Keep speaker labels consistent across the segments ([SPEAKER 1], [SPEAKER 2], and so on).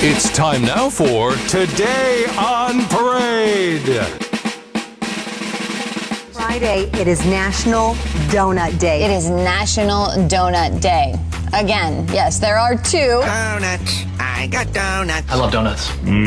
[SPEAKER 1] It's time now for Today on Parade.
[SPEAKER 2] Friday, it is National Donut Day.
[SPEAKER 3] It is National Donut Day. Again, yes, there are two.
[SPEAKER 4] Donuts. I got donuts.
[SPEAKER 5] I love donuts.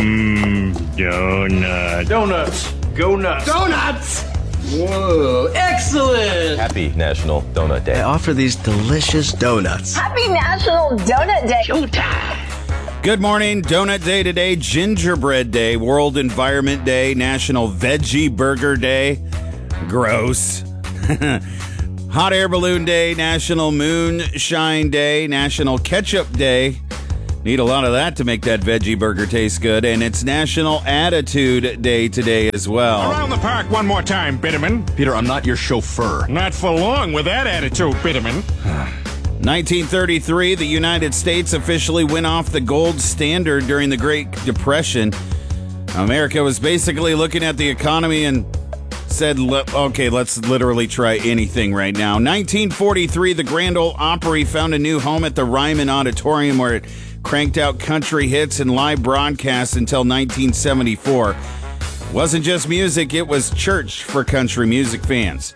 [SPEAKER 6] Donut.
[SPEAKER 5] Donuts. Go nuts.
[SPEAKER 6] Donuts!
[SPEAKER 5] Whoa, excellent.
[SPEAKER 1] Happy National Donut Day.
[SPEAKER 4] I offer these delicious donuts.
[SPEAKER 3] Happy National Donut Day.
[SPEAKER 4] Showtime.
[SPEAKER 7] Good morning. Donut Day today, Gingerbread Day, World Environment Day, National Veggie Burger Day. Gross. Hot Air Balloon Day, National Moonshine Day, National Ketchup Day. Need a lot of that to make that veggie burger taste good. And it's National Attitude Day today as well.
[SPEAKER 6] Around the park one more time, Bitterman.
[SPEAKER 1] Peter, I'm not your chauffeur.
[SPEAKER 6] Not for long with that attitude, Bitterman.
[SPEAKER 7] 1933, the United States officially went off the gold standard during the Great Depression. America was basically looking at the economy and said, okay, let's literally try anything right now. 1943, the Grand Ole Opry found a new home at the Ryman Auditorium where it cranked out country hits and live broadcasts until 1974. Wasn't just music, it was church for country music fans.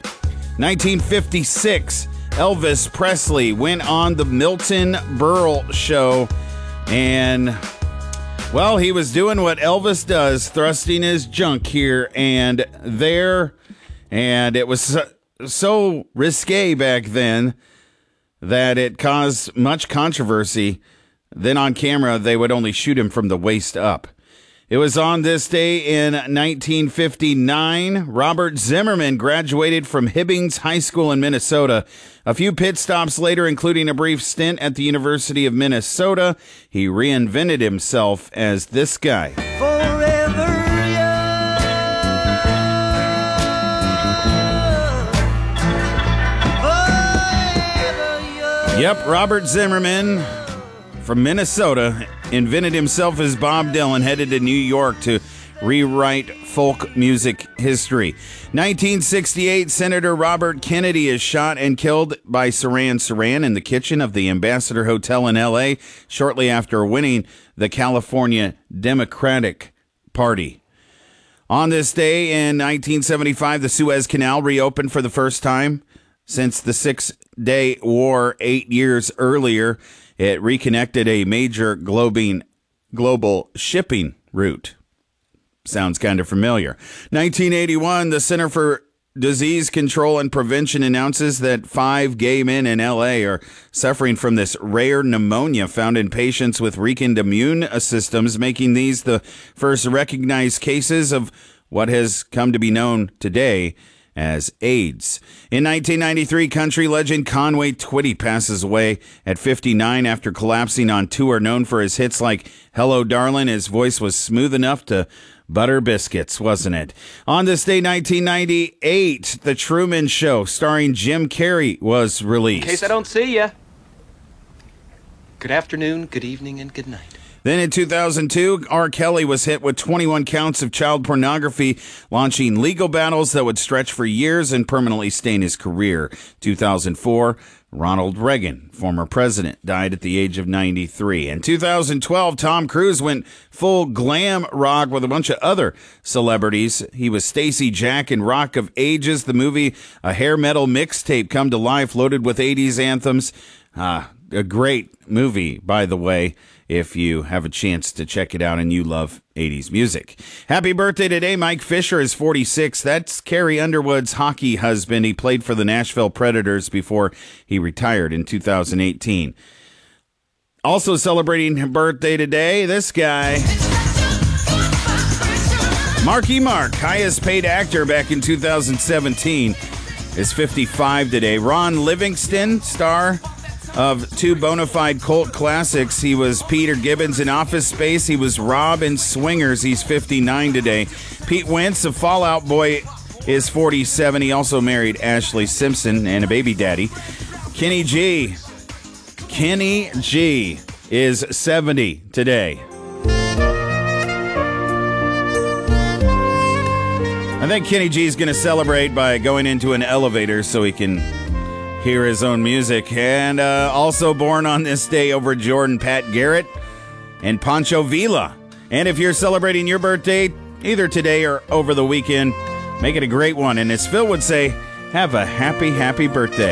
[SPEAKER 7] 1956, Elvis Presley went on the Milton Berle Show, and, well, he was doing what Elvis does, thrusting his junk here and there, and it was so risque back then that it caused much controversy. Then on camera, they would only shoot him from the waist up. It was on this day in 1959, Robert Zimmerman graduated from Hibbings High School in Minnesota. A few pit stops later, including a brief stint at the University of Minnesota, he reinvented himself as this guy.
[SPEAKER 8] Forever young.
[SPEAKER 7] Yep, Robert Zimmerman from Minnesota invented himself as Bob Dylan, headed to New York to rewrite folk music history. 1968, Senator Robert Kennedy is shot and killed by Saran Saran in the kitchen of the Ambassador Hotel in L.A. shortly after winning the California Democratic Party. On this day in 1975, the Suez Canal reopened for the first time since the Six-Day War 8 years earlier. It reconnected a major global shipping route. Sounds kind of familiar. 1981, the Center for Disease Control and Prevention announces that 5 gay men in L.A. are suffering from this rare pneumonia found in patients with weakened immune systems, making these the first recognized cases of what has come to be known today as AIDS. In 1993, country legend Conway Twitty passes away at 59 after collapsing on tour. Known for his hits like Hello Darlin', his voice was smooth enough to butter biscuits, wasn't it? On this day, 1998, The Truman Show, starring Jim Carrey, was released.
[SPEAKER 5] In case I don't see ya. Good afternoon, good evening, and good night.
[SPEAKER 7] Then in 2002, R. Kelly was hit with 21 counts of child pornography, launching legal battles that would stretch for years and permanently stain his career. 2004, Ronald Reagan, former president, died at the age of 93. In 2012, Tom Cruise went full glam rock with a bunch of other celebrities. He was Stacey Jack in Rock of Ages, the movie, a hair metal mixtape come to life loaded with 80s anthems. A great movie, by the way, if you have a chance to check it out and you love 80s music. Happy birthday today. Mike Fisher is 46. That's Carrie Underwood's hockey husband. He played for the Nashville Predators before he retired in 2018. Also celebrating birthday today, this guy, Marky Mark, highest paid actor back in 2017, is 55 today. Ron Livingston, star of 2 bona fide cult classics. He was Peter Gibbons in Office Space. He was Rob in Swingers. He's 59 today. Pete Wentz of Fall Out Boy is 47. He also married Ashley Simpson and a baby daddy. Kenny G is 70 today. I think Kenny G is going to celebrate by going into an elevator so he can hear his own music. And also born on this day over Jordan, Pat Garrett. and Pancho Villa. And if you're celebrating your birthday, either today or over the weekend, make it a great one. And as Phil would say, have a happy, happy birthday.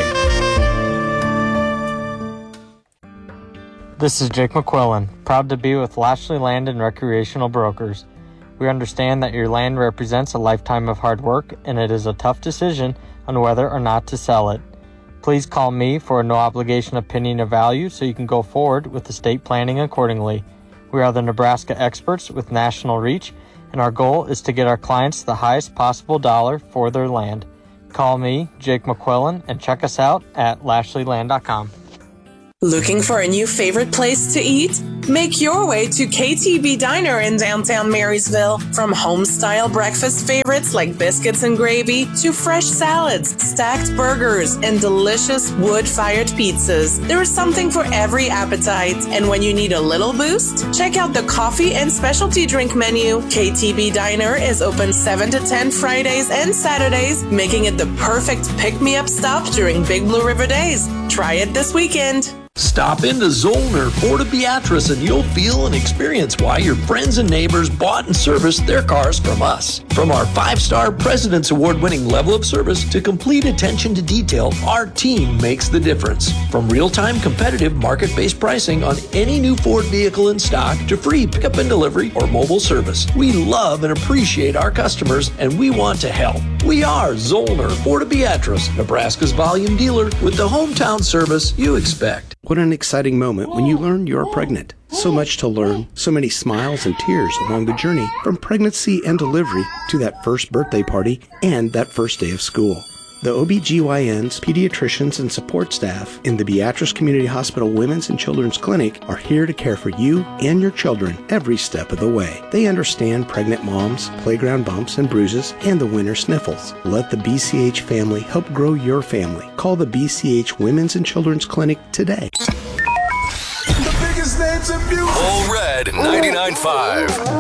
[SPEAKER 8] This is Jake McQuillan, proud to be with Lashley Land and Recreational Brokers. We understand that your land represents a lifetime of hard work, and it is a tough decision on whether or not to sell it. Please call me for a no-obligation opinion of value so you can go forward with estate planning accordingly. We are the Nebraska experts with national reach, and our goal is to get our clients the highest possible dollar for their land. Call me, Jake McQuillan, and check us out at LashleyLand.com.
[SPEAKER 9] Looking for a new favorite place to eat? Make your way to KTB Diner in downtown Marysville. From home-style breakfast favorites like biscuits and gravy to fresh salads, stacked burgers, and delicious wood-fired pizzas, there is something for every appetite. And when you need a little boost, check out the coffee and specialty drink menu. KTB Diner is open 7 to 10 Fridays and Saturdays, making it the perfect pick-me-up stop during Big Blue River Days. Try it this weekend.
[SPEAKER 10] Stop into Zollner, Ford of Beatrice, and you'll feel and experience why your friends and neighbors bought and serviced their cars from us. From our 5-star President's Award-winning level of service to complete attention to detail, our team makes the difference. From real-time competitive market-based pricing on any new Ford vehicle in stock to free pickup and delivery or mobile service, we love and appreciate our customers, and we want to help. We are Zollner, Ford of Beatrice, Nebraska's volume dealer with the hometown service you expect.
[SPEAKER 11] What an exciting moment when you learn you're pregnant. So much to learn, so many smiles and tears along the journey from pregnancy and delivery to that first birthday party and that first day of school. The OBGYNs, pediatricians, and support staff in the Beatrice Community Hospital Women's and Children's Clinic are here to care for you and your children every step of the way. They understand pregnant moms, playground bumps and bruises, and the winter sniffles. Let the BCH family help grow your family. Call the BCH Women's and Children's Clinic today.
[SPEAKER 1] The biggest names in music. All Red 99.5.